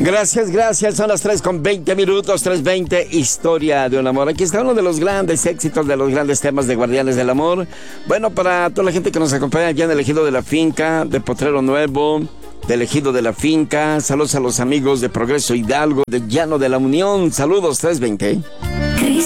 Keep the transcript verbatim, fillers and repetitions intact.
Gracias, gracias. Son las tres con veinte minutos, tres veinte, Historia de un amor. Aquí está uno de los grandes éxitos, de los grandes temas de Guardianes del Amor. Bueno, para toda la gente que nos acompaña allá en el Ejido de la Finca, de Potrero Nuevo, del Ejido de la Finca. Saludos a los amigos de Progreso Hidalgo, de Llano de la Unión. Saludos, tres veinte.